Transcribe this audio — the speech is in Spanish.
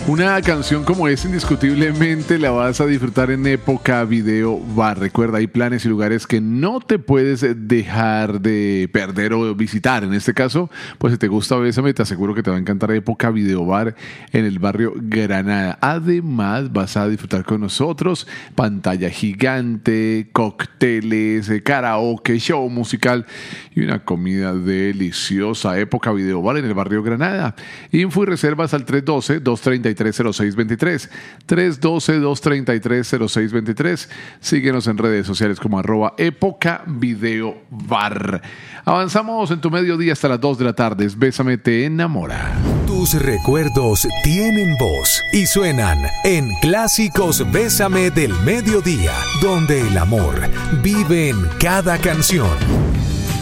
Una canción como esta indiscutiblemente la vas a disfrutar en Época Video Bar. Recuerda, hay planes y lugares que no te puedes dejar de perder o visitar. En este caso, pues si te gusta Bésame, te aseguro que te va a encantar Época Video Bar en el barrio Granada. Además, vas a disfrutar con nosotros pantalla gigante, cócteles, karaoke, show musical y una comida deliciosa. Época Video Bar en el barrio Granada. Info y reservas al 312-233-0623. 312-233-0623. Síguenos en redes sociales como @Época Video Bar. Avanzamos en tu mediodía hasta las 2 de la tarde. Bésame te enamora. Tus recuerdos tienen voz y suenan en Clásicos Bésame del Mediodía, donde el amor vive en cada canción.